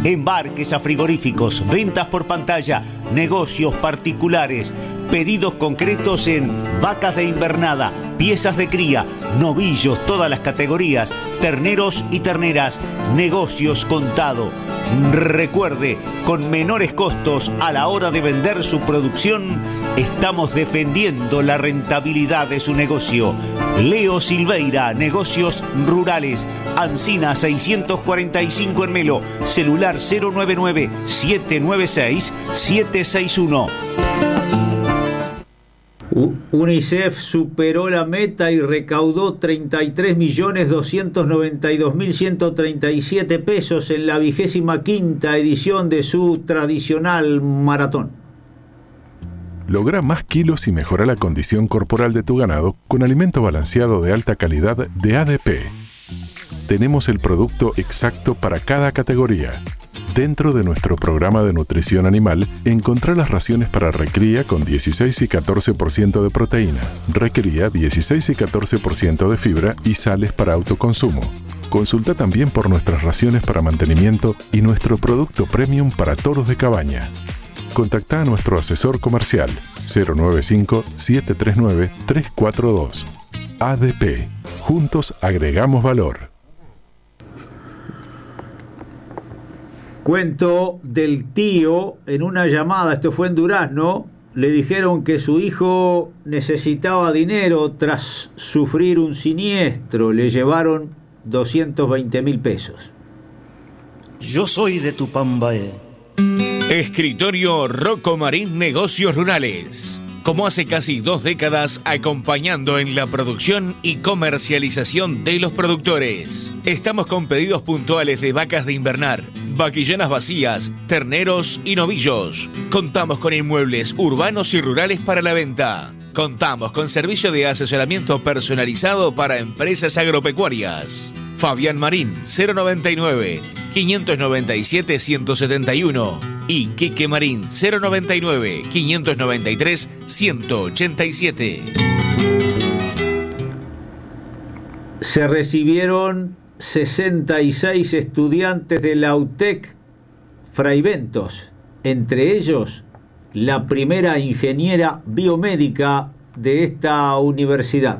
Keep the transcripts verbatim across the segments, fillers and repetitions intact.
embarques a frigoríficos, ventas por pantalla, negocios particulares, pedidos concretos en vacas de invernada, piezas de cría, novillos, todas las categorías, terneros y terneras, negocios contado. Recuerde, con menores costos a la hora de vender su producción, estamos defendiendo la rentabilidad de su negocio. Leo Silveira, Negocios Rurales, Ancina seiscientos cuarenta y cinco en Melo, celular cero nueve nueve, siete nueve seis, siete seis uno. UNICEF superó la meta y recaudó treinta y tres millones doscientos noventa y dos mil ciento treinta y siete pesos en la vigésima quinta edición de su tradicional maratón. Logra más kilos y mejora la condición corporal de tu ganado con alimento balanceado de alta calidad de A D P. Tenemos el producto exacto para cada categoría. Dentro de nuestro programa de nutrición animal, encontrá las raciones para recría con dieciséis y catorce por ciento de proteína, recría dieciséis y catorce por ciento de fibra y sales para autoconsumo. Consulta también por nuestras raciones para mantenimiento y nuestro producto premium para toros de cabaña. Contactá a nuestro asesor comercial cero nueve cinco, siete tres nueve, tres cuatro dos. A D P. Juntos agregamos valor. Cuento del tío en una llamada, esto fue en Durazno, le dijeron que su hijo necesitaba dinero tras sufrir un siniestro, le llevaron doscientos veinte mil pesos. Yo soy de Tupambaé. Escritorio Rocco Marín Negocios Rurales. Como hace casi dos décadas, acompañando en la producción y comercialización de los productores. Estamos con pedidos puntuales de vacas de invernar, vaquillonas vacías, terneros y novillos. Contamos con inmuebles urbanos y rurales para la venta. Contamos con servicio de asesoramiento personalizado para empresas agropecuarias. Fabián Marín, cero noventa y nueve, quinientos noventa y siete, ciento setenta y uno. Y Quique Marín, cero noventa y nueve, quinientos noventa y tres, ciento ochenta y siete. Se recibieron sesenta y seis estudiantes de la U T E C Fraiventos, entre ellos la primera ingeniera biomédica de esta universidad.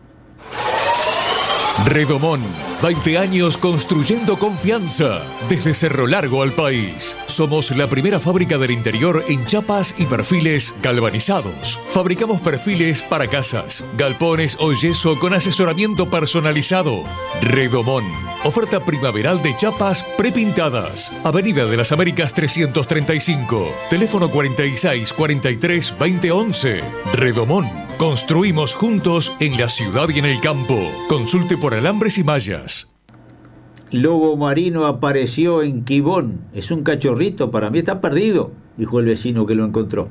Redomón, veinte años construyendo confianza desde Cerro Largo al país. Somos la primera fábrica del interior en chapas y perfiles galvanizados. Fabricamos perfiles para casas, galpones o yeso con asesoramiento personalizado. Redomón, oferta primaveral de chapas prepintadas. Avenida de las Américas trescientos treinta y cinco, teléfono cuarenta y seis, cuarenta y tres, veinte once. Redomón. Construimos juntos en la ciudad y en el campo. Consulte por alambres y mallas. Lobo marino apareció en Quibón. Es un cachorrito, para mí está perdido, dijo el vecino que lo encontró.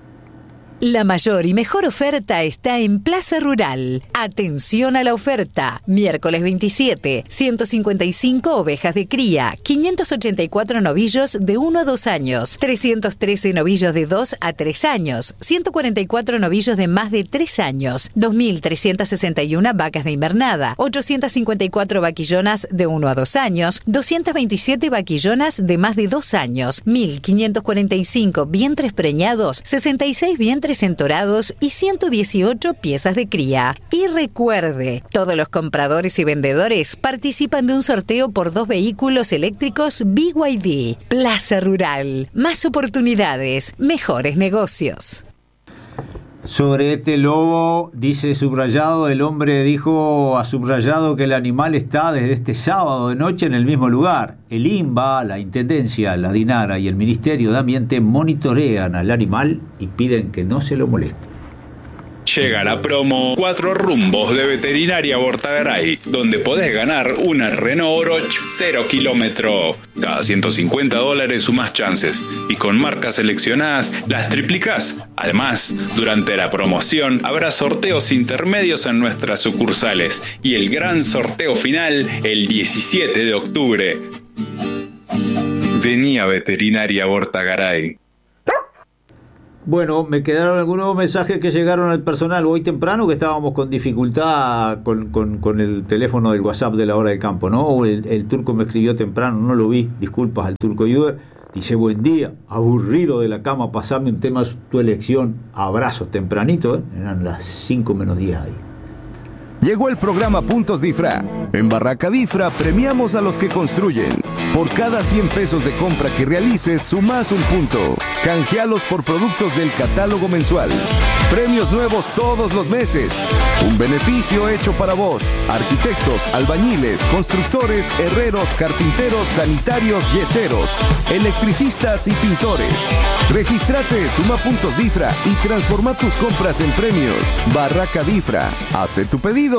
La mayor y mejor oferta está en Plaza Rural. Atención a la oferta. Miércoles veintisiete, ciento cincuenta y cinco ovejas de cría, quinientos ochenta y cuatro novillos de uno a dos años, trescientos trece novillos de dos a tres años, ciento cuarenta y cuatro novillos de más de tres años, dos mil trescientas sesenta y una vacas de invernada, ochocientas cincuenta y cuatro vaquillonas de uno a dos años, doscientas veintisiete vaquillonas de más de dos años, mil quinientos cuarenta y cinco vientres preñados, sesenta y seis vientres entorados y ciento dieciocho piezas de cría. Y recuerde, todos los compradores y vendedores participan de un sorteo por dos vehículos eléctricos B Y D. Plaza Rural. Más oportunidades, mejores negocios. Sobre este lobo, dice Subrayado, el hombre dijo a Subrayado que el animal está desde este sábado de noche en el mismo lugar. El INBA, la Intendencia, la DINARA y el Ministerio de Ambiente monitorean al animal y piden que no se lo moleste. Llega la promo Cuatro Rumbos de Veterinaria Bortagaray, donde podés ganar una Renault Oroch cero kilómetro. Cada ciento cincuenta dólares sumás chances y con marcas seleccionadas las triplicás. Además, durante la promoción habrá sorteos intermedios en nuestras sucursales y el gran sorteo final el diecisiete de octubre. Vení a Veterinaria Bortagaray. Bueno, me quedaron algunos mensajes que llegaron al personal hoy temprano, que estábamos con dificultad con, con, con el teléfono del WhatsApp de la hora del campo, ¿no? El, el turco me escribió temprano, no lo vi, disculpas al turco Yuder. Dice, buen día, aburrido de la cama, pasame un tema, tu elección, abrazos tempranito, ¿eh? Eran las cinco menos diez ahí. Llegó el programa Puntos Difra. En Barraca Difra premiamos a los que construyen. Por cada cien pesos de compra que realices, sumás un punto. Canjealos por productos del catálogo mensual. Premios nuevos todos los meses. Un beneficio hecho para vos. Arquitectos, albañiles, constructores, herreros, carpinteros, sanitarios, yeseros, electricistas y pintores. Regístrate, suma Puntos Difra y transforma tus compras en premios. Barraca Difra. Hace tu pedido.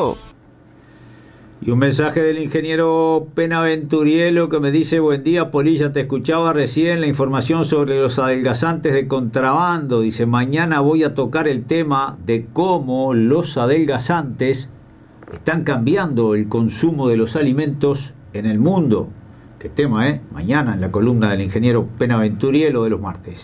Y un mensaje del ingeniero Penaventurielo que me dice, buen día Polilla, te escuchaba recién la información sobre los adelgazantes de contrabando. Dice, mañana voy a tocar el tema de cómo los adelgazantes están cambiando el consumo de los alimentos en el mundo. Qué tema, ¿eh? Mañana en la columna del ingeniero Penaventurielo de los martes.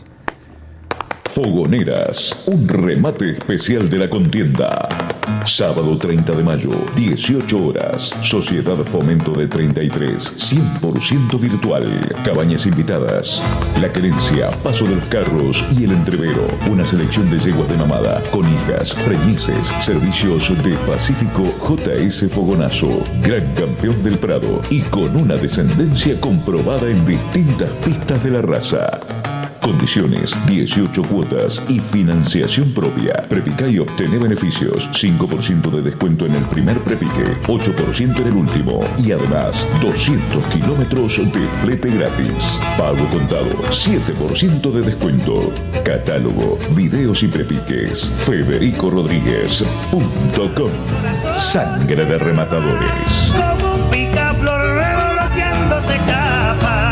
Fogoneras, un remate especial de la contienda. Sábado treinta de mayo, dieciocho horas. Sociedad Fomento de treinta y tres, cien por ciento virtual. Cabañas invitadas. La Querencia, Paso de los Carros y El Entrevero. Una selección de yeguas de mamada, con hijas, preñeces, servicios de Pacífico J S Fogonazo. Gran campeón del Prado y con una descendencia comprobada en distintas pistas de la raza. Condiciones, dieciocho cuotas y financiación propia. Prepica y obtiene beneficios. cinco por ciento de descuento en el primer prepique, ocho por ciento en el último. Y además, doscientos kilómetros de flete gratis. Pago contado, siete por ciento de descuento. Catálogo, videos y prepiques. Federico Rodríguez punto com. Sangre de rematadores. Como un picaflor revoloteándose capa.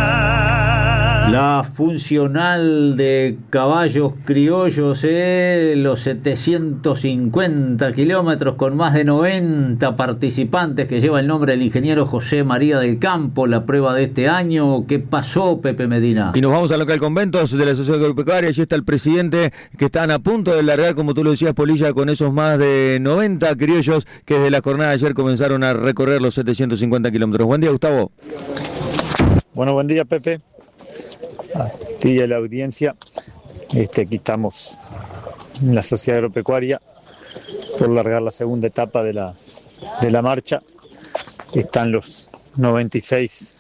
La funcional de caballos criollos, eh, los setecientos cincuenta kilómetros con más de noventa participantes, que lleva el nombre del ingeniero José María del Campo, la prueba de este año. ¿Qué pasó, Pepe Medina? Y nos vamos al local Conventos de la Sociedad Agropecuaria. Allí está el presidente, que están a punto de largar, como tú lo decías, Polilla, con esos más de noventa criollos que desde la jornada de ayer comenzaron a recorrer los setecientos cincuenta kilómetros. Buen día, Gustavo. Bueno, buen día, Pepe. A ti y a la audiencia. Este, aquí estamos en la Sociedad Agropecuaria por largar la segunda etapa de la, de la marcha. Están los noventa y seis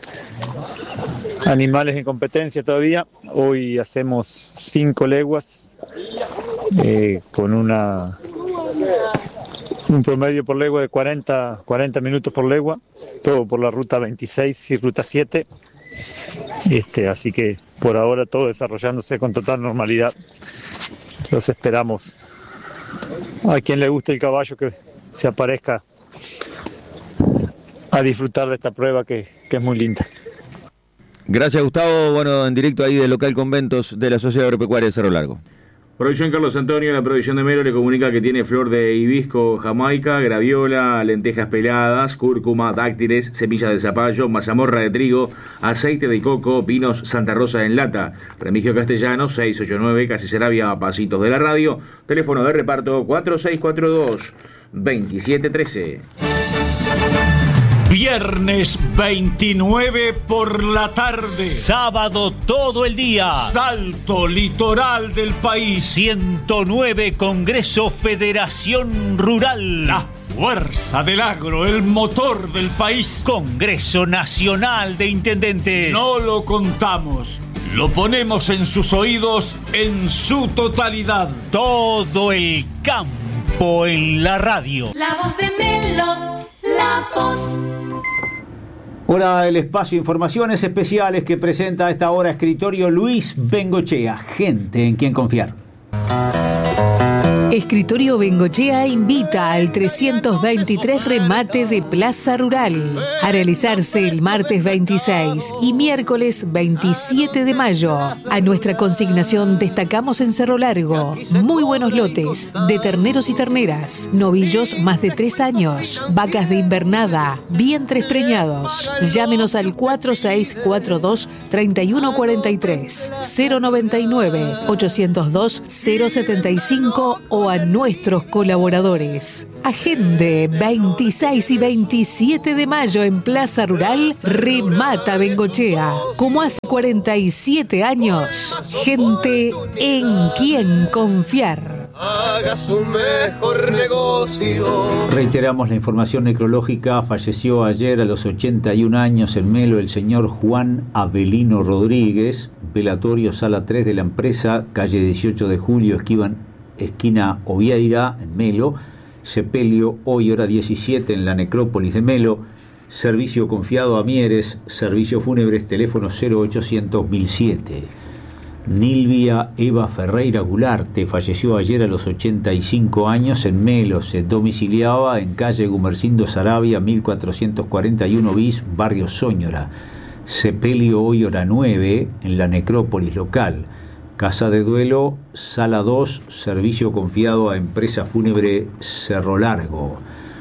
animales en competencia todavía. Hoy hacemos cinco leguas eh, con una un promedio por legua de cuarenta, cuarenta minutos por legua, todo por la ruta veintiséis y ruta siete. Este, así que por ahora todo desarrollándose con total normalidad. Los esperamos. A quien le guste el caballo, que se aparezca a disfrutar de esta prueba que, que es muy linda. Gracias, Gustavo. Bueno, en directo ahí del local Conventos de la Sociedad Agropecuaria de Cerro Largo. Producción Carlos Antonio, la producción de Mero le comunica que tiene flor de hibisco jamaica, graviola, lentejas peladas, cúrcuma, dáctiles, semillas de zapallo, mazamorra de trigo, aceite de coco, vinos Santa Rosa en lata. Remigio Castellanos, seiscientos ochenta y nueve, Casi Sarabia, a pasitos de la radio. Teléfono de reparto cuatro seis cuatro dos, veintisiete trece. Viernes veintinueve por la tarde. Sábado todo el día. Salto litoral del país. ciento nueve Congreso Federación Rural. La fuerza del agro, el motor del país. Congreso Nacional de Intendentes. No lo contamos. Lo ponemos en sus oídos en su totalidad. Todo el campo en la radio. La voz de Melo. La voz. Hora del espacio Informaciones Especiales que presenta a esta hora escritorio Luis Bengochea. Gente en quien confiar. Escritorio Bengochea invita al trescientos veintitrés remate de Plaza Rural a realizarse el martes veintiséis y miércoles veintisiete de mayo. A nuestra consignación destacamos en Cerro Largo muy buenos lotes de terneros y terneras, novillos más de tres años, vacas de invernada, vientres preñados. Llámenos al cuatro seis cuatro dos, tres uno cuatro tres, cero noventa y nueve, ochocientos dos, cero setenta y cinco o a nuestros colaboradores. Agende veintiséis y veintisiete de mayo en Plaza Rural, remata Bengochea. Como hace cuarenta y siete años, gente en quien confiar. Hagas un mejor negocio. Reiteramos la información necrológica. Falleció ayer a los ochenta y un años en Melo el señor Juan Avelino Rodríguez. Velatorio, sala tres de la empresa, calle dieciocho de julio, esquivan, esquina Ovieira, en Melo. Sepelio, hoy hora diecisiete, en la necrópolis de Melo. Servicio confiado a Mieres, servicios fúnebres, teléfono cero ochocientos mil siete. Nilvia Eva Ferreira Gularte falleció ayer a los ochenta y cinco años en Melo. Se domiciliaba en calle Gumercindo Sarabia, mil cuatrocientos cuarenta y uno bis, barrio Sóñora. Sepelio, hoy hora nueve, en la necrópolis local. Casa de duelo, sala dos, servicio confiado a empresa fúnebre Cerro Largo.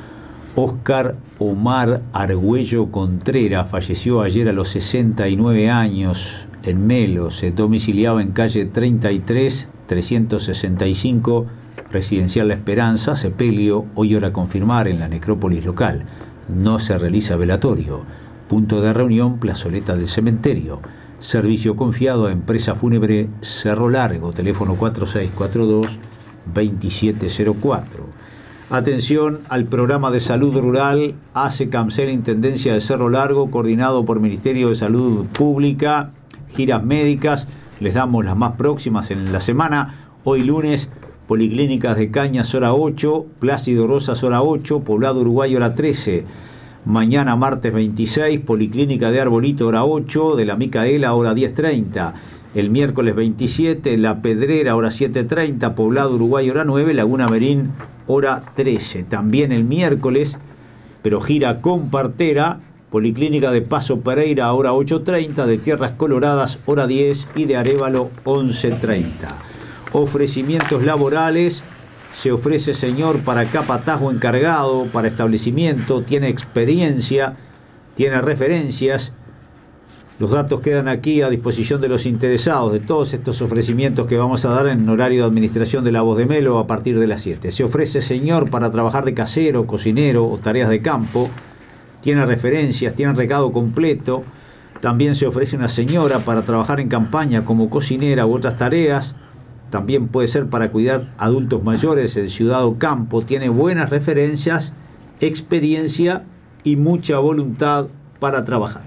Óscar Omar Argüello Contreras falleció ayer a los sesenta y nueve años en Melo. Se domiciliaba en calle treinta y tres, trescientos sesenta y cinco, residencial La Esperanza. Sepelio, hoy hora confirmar, en la necrópolis local. No se realiza velatorio. Punto de reunión, plazoleta del cementerio. Servicio confiado a empresa fúnebre Cerro Largo, teléfono cuatro seis cuatro dos, dos siete cero cuatro. Atención al programa de salud rural A C E CAMSEL, Intendencia de Cerro Largo, coordinado por Ministerio de Salud Pública, giras médicas. Les damos las más próximas en la semana. Hoy lunes, Policlínicas de Cañas, hora ocho, Plácido Rosas, hora ocho, Poblado Uruguay, hora trece. Mañana martes veintiséis, Policlínica de Arbolito, hora ocho, de la Micaela, hora diez treinta. El miércoles veintisiete, La Pedrera, hora siete treinta, Poblado Uruguay, hora nueve, Laguna Merín, hora trece. También el miércoles, pero gira con partera, Policlínica de Paso Pereira, hora ocho treinta, de Tierras Coloradas, hora diez, y de Arévalo, once treinta. Ofrecimientos laborales. Se ofrece señor para capataz o encargado, para establecimiento, tiene experiencia, tiene referencias. Los datos quedan aquí a disposición de los interesados de todos estos ofrecimientos que vamos a dar en horario de administración de La Voz de Melo a partir de las siete. Se ofrece señor para trabajar de casero, cocinero o tareas de campo, tiene referencias, tiene recado completo. También se ofrece una señora para trabajar en campaña como cocinera u otras tareas. También puede ser para cuidar adultos mayores en ciudad o campo. Tiene buenas referencias, experiencia y mucha voluntad para trabajar.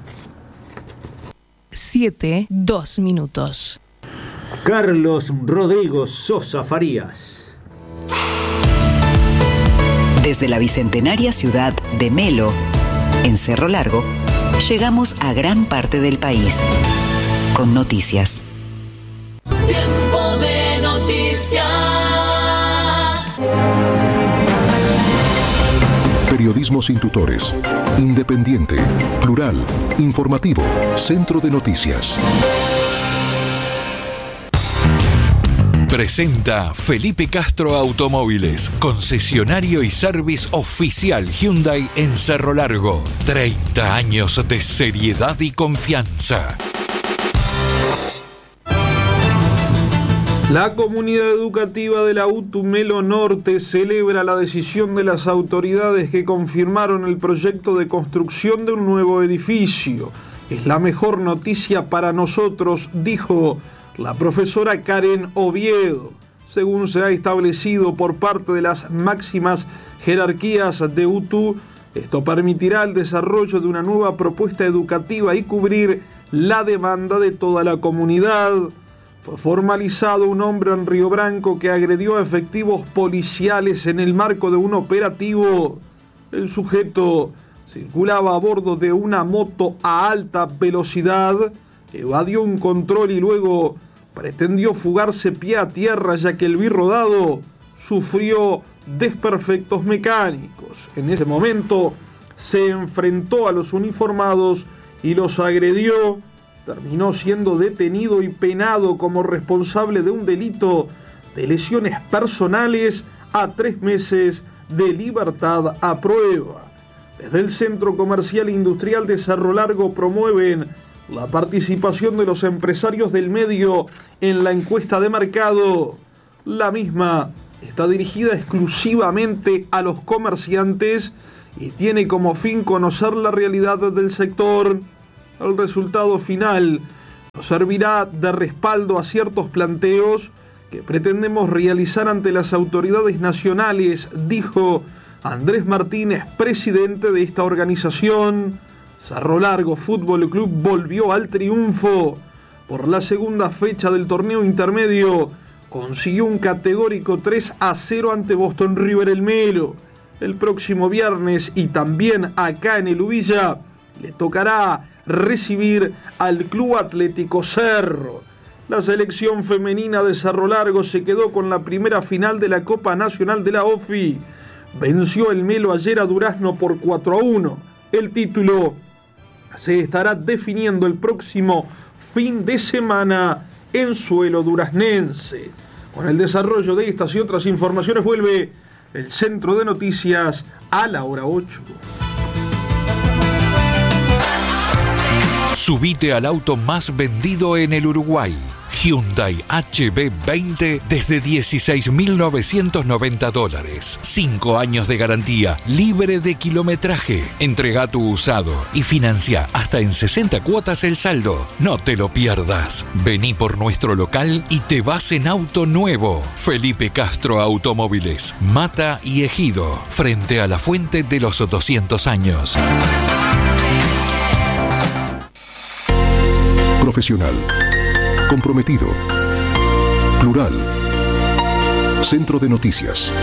Siete, dos minutos. Carlos Rodrigo Sosa Farías. Desde la bicentenaria ciudad de Melo, en Cerro Largo, llegamos a gran parte del país con noticias. Tiempo de noticias. Periodismo sin tutores. Independiente, plural, informativo, centro de noticias. Presenta Felipe Castro Automóviles, concesionario y service oficial Hyundai en Cerro Largo. treinta años de seriedad y confianza. La comunidad educativa de la U T U Melo Norte celebra la decisión de las autoridades que confirmaron el proyecto de construcción de un nuevo edificio. Es la mejor noticia para nosotros, dijo la profesora Karen Oviedo. Según se ha establecido por parte de las máximas jerarquías de U T U, esto permitirá el desarrollo de una nueva propuesta educativa y cubrir la demanda de toda la comunidad. Fue formalizado un hombre en Río Branco que agredió a efectivos policiales en el marco de un operativo. El sujeto circulaba a bordo de una moto a alta velocidad, evadió un control y luego pretendió fugarse pie a tierra, ya que el birrodado sufrió desperfectos mecánicos. En ese momento se enfrentó a los uniformados y los agredió. Terminó siendo detenido y penado como responsable de un delito de lesiones personales a tres meses de libertad a prueba. Desde el Centro Comercial e Industrial de Cerro Largo promueven la participación de los empresarios del medio en la encuesta de mercado. La misma está dirigida exclusivamente a los comerciantes y tiene como fin conocer la realidad del sector. El resultado final nos servirá de respaldo a ciertos planteos que pretendemos realizar ante las autoridades nacionales, dijo Andrés Martínez, presidente de esta organización. Cerro Largo Fútbol Club volvió al triunfo. Por la segunda fecha del torneo intermedio, consiguió un categórico tres a cero ante Boston River El Melo. El próximo viernes y también acá en el Ubilla le tocará recibir al Club Atlético Cerro. La selección femenina de Cerro Largo se quedó con la primera final de la Copa Nacional de la O F I. Venció el Melo ayer a Durazno por cuatro a uno. El título se estará definiendo el próximo fin de semana en suelo duraznense. Con el desarrollo de estas y otras informaciones vuelve el Centro de Noticias a la hora ocho. Subite al auto más vendido en el Uruguay. Hyundai H B veinte desde dieciséis mil novecientos noventa dólares. cinco años de garantía, libre de kilometraje. Entrega tu usado y financia hasta en sesenta cuotas el saldo. No te lo pierdas. Vení por nuestro local y te vas en auto nuevo. Felipe Castro Automóviles, Mata y Ejido, frente a la fuente de los doscientos años. Profesional. Comprometido. Plural. Centro de Noticias.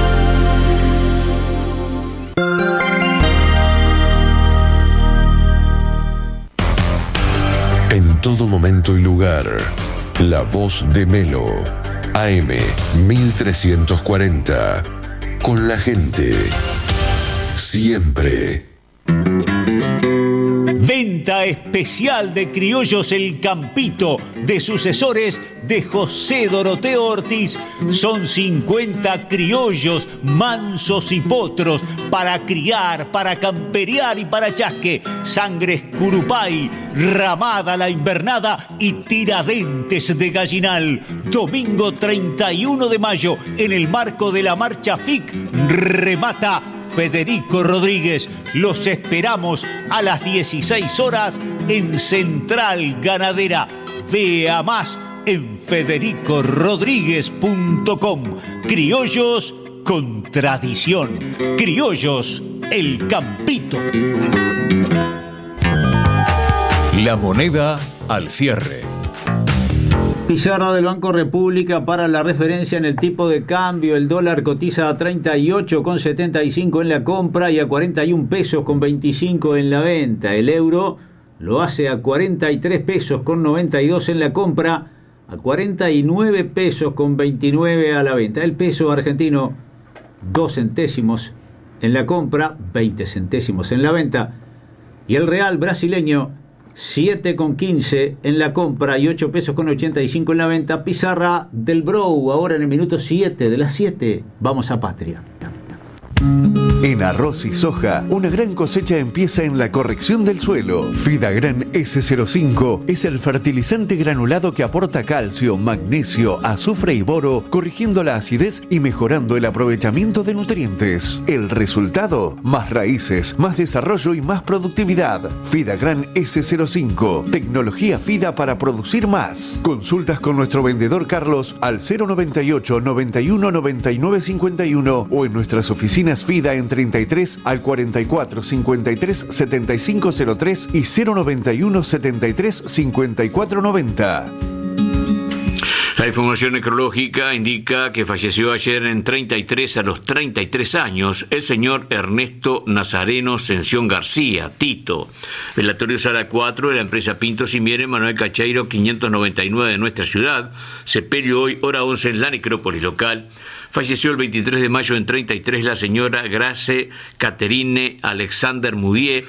En todo momento y lugar, la voz de Melo. A M mil trescientos cuarenta. Con la gente. Siempre. Venta especial de criollos El Campito, de sucesores de José Doroteo Ortiz. Son cincuenta criollos mansos y potros para criar, para camperear y para chasque. Sangres curupay, ramada la invernada y tiradentes de gallinal. Domingo treinta y uno de mayo, en el marco de la marcha F I C, remata Federico Rodríguez. Los esperamos a las dieciséis horas en Central Ganadera. Vea más en federico rodríguez punto com. Criollos con tradición. Criollos El Campito. La moneda al cierre. Pizarra del Banco República para la referencia en el tipo de cambio. El dólar cotiza a treinta y ocho con setenta y cinco en la compra y a cuarenta y un pesos con veinticinco en la venta. El euro lo hace a cuarenta y tres pesos con noventa y dos en la compra, a cuarenta y nueve pesos con veintinueve a la venta. El peso argentino, dos centésimos en la compra, veinte centésimos en la venta. Y el real brasileño, siete con quince en la compra y ocho pesos con ochenta y cinco en la venta. Pizarra del Brou, ahora en el minuto siete de las siete. Vamos a Patria. En arroz y soja, una gran cosecha empieza en la corrección del suelo. Fidagran ese cero cinco es el fertilizante granulado que aporta calcio, magnesio, azufre y boro, corrigiendo la acidez y mejorando el aprovechamiento de nutrientes. El resultado, más raíces, más desarrollo y más productividad. Fidagran ese cero cinco, tecnología FIDA para producir más. Consultas con nuestro vendedor Carlos al cero noventa y ocho, noventa y uno, noventa y nueve cincuenta y uno o en nuestras oficinas FIDA en treinta y tres al cuarenta y cuatro, cincuenta y tres, setenta y cinco cero tres y cero noventa y uno, setenta y tres, cincuenta y cuatro noventa. La información necrológica indica que falleció ayer en treinta y tres a los treinta y tres años el señor Ernesto Nazareno Sención García, Tito. Velatorio Sala cuatro de la empresa Pintos y Mieres, Manuel Cacheiro, quinientos noventa y nueve de nuestra ciudad. Sepelio hoy, hora once en la necrópolis local. Falleció el veintitrés de mayo en treinta y tres la señora Grace Caterine Alexander Mudier.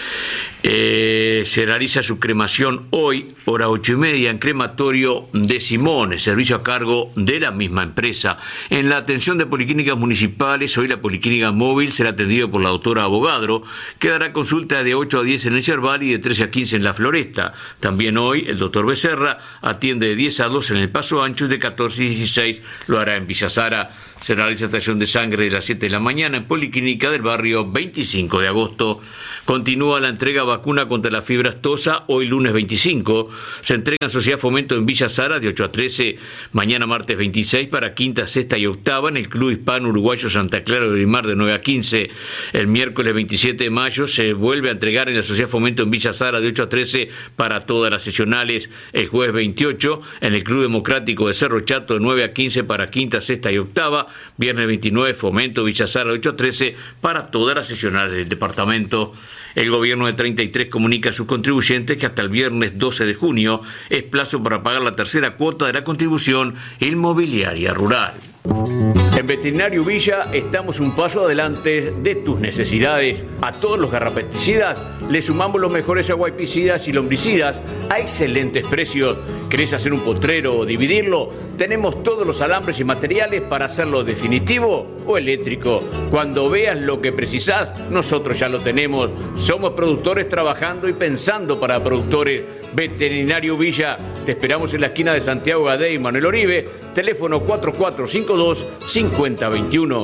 Eh, se realiza su cremación hoy, hora ocho y media, en crematorio de Simones, servicio a cargo de la misma empresa. En la atención de policlínicas municipales, hoy la policlínica móvil será atendida por la doctora Abogadro, que dará consulta de ocho a diez en el Cerval y de trece a quince en la Floresta. También hoy el doctor Becerra atiende de diez a dos en el Paso Ancho y de catorce a dieciséis lo hará en Villa Sara. Será la estación de sangre de las siete de la mañana en Policlínica del barrio veinticinco de agosto. Continúa la entrega vacuna contra la fiebre aftosa. Hoy lunes veinticinco se entrega en Sociedad Fomento en Villa Sara de ocho a trece. Mañana martes veintiséis para quinta, sexta y octava en el Club Hispano Uruguayo Santa Clara de Orimar de nueve a quince. El miércoles veintisiete de mayo se vuelve a entregar en la Sociedad Fomento en Villa Sara de ocho a trece para todas las sesionales. El jueves veintiocho en el Club Democrático de Cerro Chato de nueve a quince para quinta, sexta y octava. Viernes veintinueve, Fomento Villa Sara de ocho a trece para todas las sesionales del departamento. El gobierno de treinta y tres comunica a sus contribuyentes que hasta el viernes doce de junio es plazo para pagar la tercera cuota de la contribución inmobiliaria rural. En Veterinario Villa estamos un paso adelante de tus necesidades. A todos los garrapeticidas le sumamos los mejores aguaipicidas y lombricidas a excelentes precios. ¿Querés hacer un potrero o dividirlo? Tenemos todos los alambres y materiales para hacerlo definitivo o eléctrico. Cuando veas lo que precisás, nosotros ya lo tenemos. Somos productores trabajando y pensando para productores. Veterinario Villa, te esperamos en la esquina de Santiago Gadea y Manuel Oribe, teléfono cuatro cuatro cinco dos, cinco cero dos uno.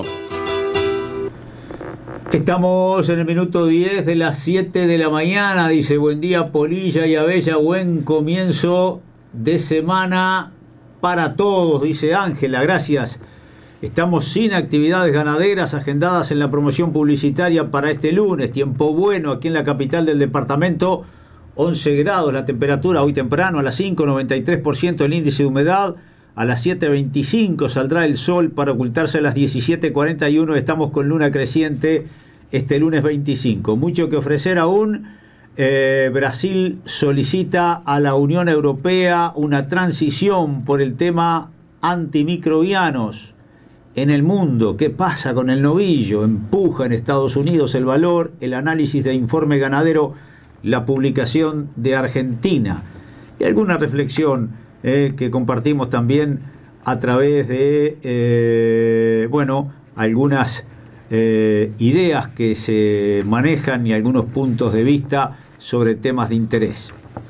Estamos en el minuto diez de las siete de la mañana, dice buen día Polilla y Abella, buen comienzo de semana para todos, dice Ángela, gracias. Estamos sin actividades ganaderas agendadas en la promoción publicitaria para este lunes, tiempo bueno aquí en la capital del departamento, once grados la temperatura hoy temprano, a las cinco, noventa y tres por ciento el índice de humedad, a las siete veinticinco saldrá el sol para ocultarse a las diecisiete cuarenta y uno, estamos con luna creciente este lunes veinticinco. Mucho que ofrecer aún, eh, Brasil solicita a la Unión Europea una transición por el tema antimicrobianos en el mundo. ¿Qué pasa con el novillo? Empuja en Estados Unidos el valor, el análisis de informe ganadero, la publicación de Argentina y alguna reflexión eh, que compartimos también a través de eh, bueno, algunas eh, ideas que se manejan y algunos puntos de vista sobre temas de interés.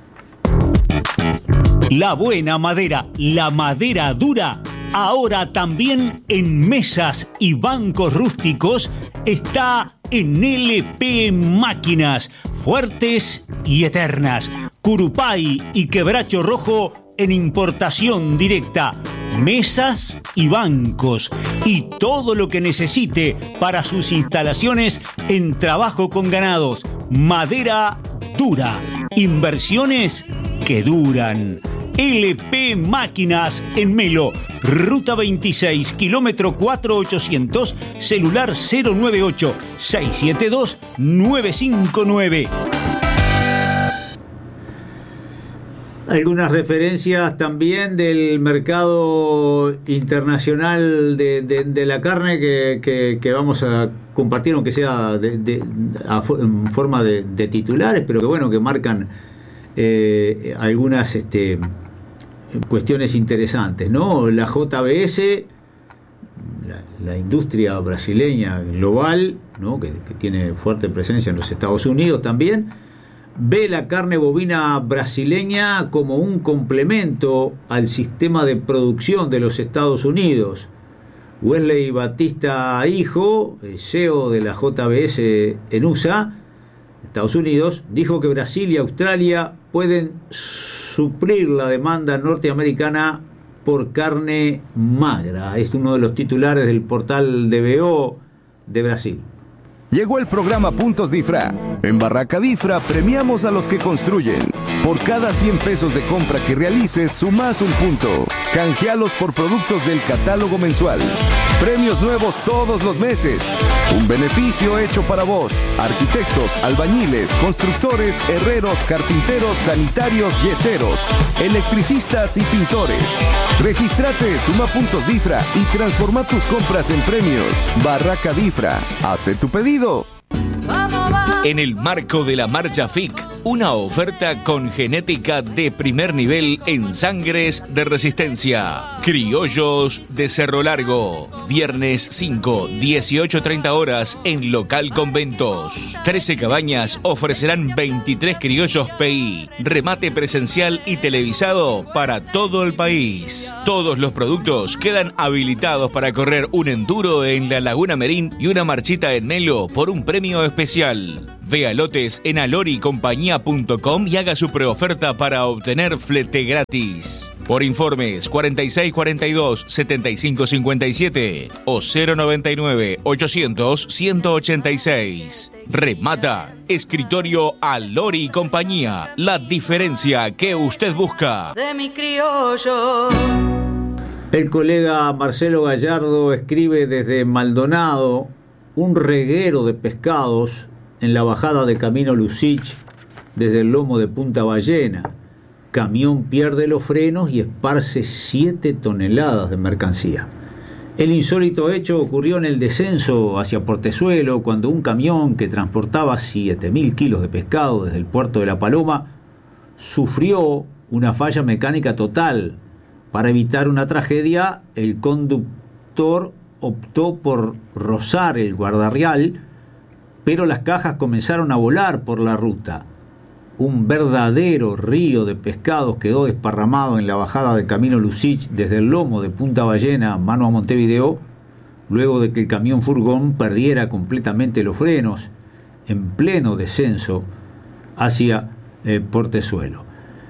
La buena madera, la madera dura, ahora también en mesas y bancos rústicos está en L P Máquinas, fuertes y eternas. Curupay y Quebracho Rojo en importación directa. Mesas y bancos y todo lo que necesite para sus instalaciones en trabajo con ganados. Madera dura. Inversiones que duran. L P Máquinas en Melo, Ruta veintiséis, kilómetro cuatro mil ochocientos, celular cero nueve ocho, seis siete dos, nueve cinco nueve. Algunas referencias también del mercado internacional de, de, de la carne que, que, que vamos a compartir, aunque sea de, de, a, en forma de, de titulares, pero que bueno, que marcan eh, algunas este, cuestiones interesantes, ¿no? La J B S, la, la industria brasileña global, ¿no? que, que tiene fuerte presencia en los Estados Unidos también, ve la carne bovina brasileña como un complemento al sistema de producción de los Estados Unidos. Wesley Batista Hijo, C E O de la J B S en U S A, Estados Unidos, dijo que Brasil y Australia pueden suplir la demanda norteamericana por carne magra. Es uno de los titulares del portal D B O de Brasil. Llegó el programa Puntos Difra. En Barraca Difra premiamos a los que construyen. Por cada cien pesos de compra que realices, sumás un punto. Canjealos por productos del catálogo mensual. Premios nuevos todos los meses. Un beneficio hecho para vos. Arquitectos, albañiles, constructores, herreros, carpinteros, sanitarios, yeseros, electricistas y pintores. Registrate, suma Puntos Difra y transforma tus compras en premios. Barraca Difra. Hace tu pedido. En el marco de la Marcha F I C, una oferta con genética de primer nivel en sangres de resistencia. Criollos de Cerro Largo. Viernes cinco, dieciocho treinta horas en local Conventos. trece cabañas ofrecerán veintitrés criollos P I. Remate presencial y televisado para todo el país. Todos los productos quedan habilitados para correr un enduro en la Laguna Merín y una marchita en Melo por un premio especial. Vea lotes en alori compañía punto com y haga su preoferta para obtener flete gratis. Por informes cuarenta y seis cuarenta y dos setenta y cinco cincuenta y siete o cero noventa y nueve ochocientos ciento ochenta y seis. Remata Escritorio Alori Compañía. La diferencia que usted busca. De mi criollo. El colega Marcelo Gallardo escribe desde Maldonado: un reguero de pescados en la bajada de Camino Lucich desde el lomo de Punta Ballena. Camión pierde los frenos y esparce siete toneladas de mercancía. El insólito hecho ocurrió en el descenso hacia Portezuelo, cuando un camión que transportaba siete mil kilos de pescado desde el puerto de La Paloma sufrió una falla mecánica total. Para evitar una tragedia, el conductor optó por rozar el guardarrial, pero las cajas comenzaron a volar por la ruta. Un verdadero río de pescados quedó desparramado en la bajada de Camino Lucich desde el lomo de Punta Ballena, mano a Montevideo, luego de que el camión furgón perdiera completamente los frenos en pleno descenso hacia eh, Portezuelo.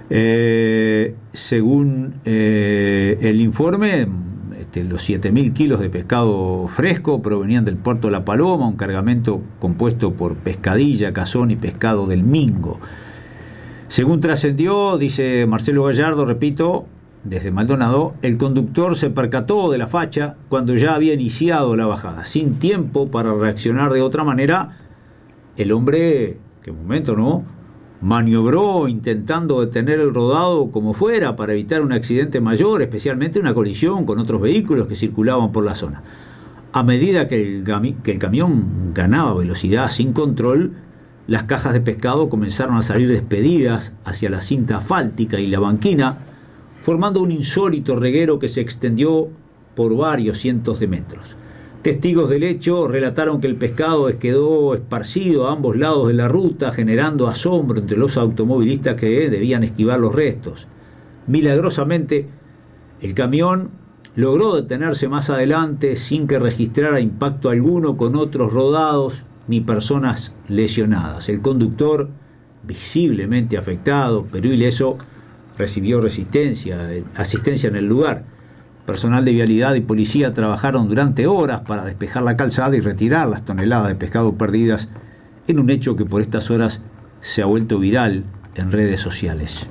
Eh, según eh, el informe, este, los siete mil kilos de pescado fresco provenían del puerto de La Paloma, un cargamento compuesto por pescadilla, cazón y pescado del Mingo. Según trascendió, dice Marcelo Gallardo, repito, desde Maldonado, el conductor se percató de la facha cuando ya había iniciado la bajada. Sin tiempo para reaccionar de otra manera, el hombre, que en un momento no, maniobró intentando detener el rodado como fuera para evitar un accidente mayor, especialmente una colisión con otros vehículos que circulaban por la zona. A medida que el, que el camión ganaba velocidad sin control, las cajas de pescado comenzaron a salir despedidas hacia la cinta asfáltica y la banquina, formando un insólito reguero que se extendió por varios cientos de metros. Testigos del hecho relataron que el pescado quedó esparcido a ambos lados de la ruta, generando asombro entre los automovilistas que debían esquivar los restos. Milagrosamente, el camión logró detenerse más adelante sin que registrara impacto alguno con otros rodados ni personas lesionadas. El conductor, visiblemente afectado pero ileso, recibió resistencia, asistencia en el lugar. Personal de vialidad y policía trabajaron durante horas para despejar la calzada y retirar las toneladas de pescado perdidas, en un hecho que por estas horas se ha vuelto viral en redes sociales.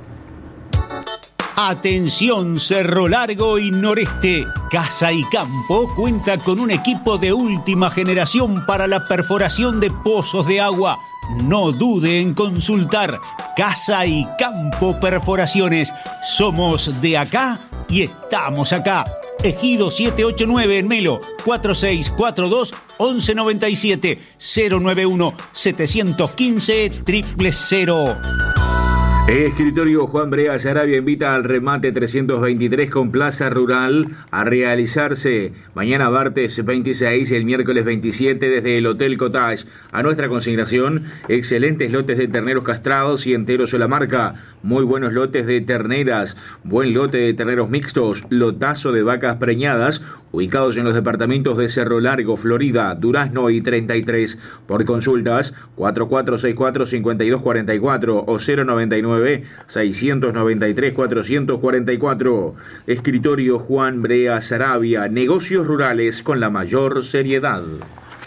Atención Cerro Largo y Noreste. Casa y Campo cuenta con un equipo de última generación para la perforación de pozos de agua. No dude en consultar. Casa y Campo Perforaciones. Somos de acá y estamos acá. Ejido setecientos ochenta y nueve en Melo. cuatro seis cuatro dos, once noventa y siete, cero nueve uno, setecientos quince, cero cero. Escritorio Juan Brea Sarabia invita al remate trescientos veintitrés con Plaza Rural a realizarse mañana martes veintiséis y el miércoles veintisiete desde el Hotel Cottage. A nuestra consignación, excelentes lotes de terneros castrados y enteros o la marca, muy buenos lotes de terneras, buen lote de terneros mixtos, lotazo de vacas preñadas, ubicados en los departamentos de Cerro Largo, Florida, Durazno y treinta y tres. Por consultas, cuatro cuatro seis cuatro, cinco dos cuatro cuatro o cero noventa y nueve, seiscientos noventa y tres, cuatrocientos cuarenta y cuatro. Escritorio Juan Brea Sarabia, negocios rurales con la mayor seriedad.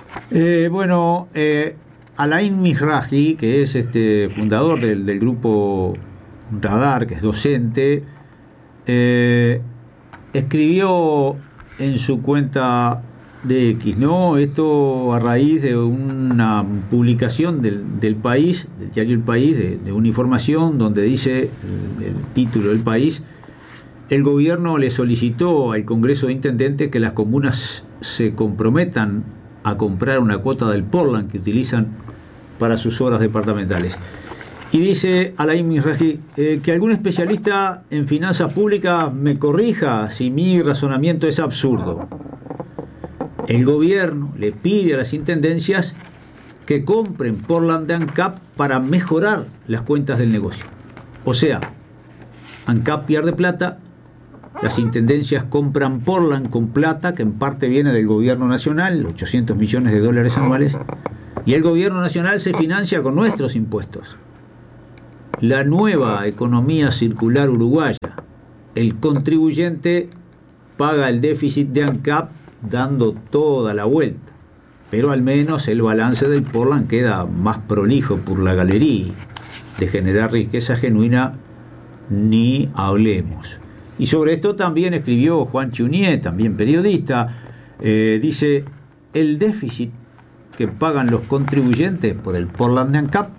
Eh, bueno, eh, Alain Mizrahi, que es este fundador del, del grupo Radar, que es docente, eh, escribió en su cuenta de X, ¿no? Esto a raíz de una publicación del, del País, del diario El País, de, de una información donde dice, el, el título del País: el gobierno le solicitó al Congreso de Intendentes que las comunas se comprometan a comprar una cuota del Portland que utilizan para sus obras departamentales. Y dice Alain Mizrahi, eh, que algún especialista en finanzas públicas me corrija si mi razonamiento es absurdo. El gobierno le pide a las intendencias que compren Portland de ANCAP para mejorar las cuentas del negocio. O sea, ANCAP pierde plata, las intendencias compran Portland con plata que en parte viene del gobierno nacional, ochocientos millones de dólares anuales, y el gobierno nacional se financia con nuestros impuestos. La nueva economía circular uruguaya, el contribuyente paga el déficit de ANCAP dando toda la vuelta, pero al menos el balance del Portland queda más prolijo por la galería. De generar riqueza genuina ni hablemos. Y sobre esto también escribió Juan Chunier, también periodista, eh, dice: el déficit que pagan los contribuyentes por el Portland de ANCAP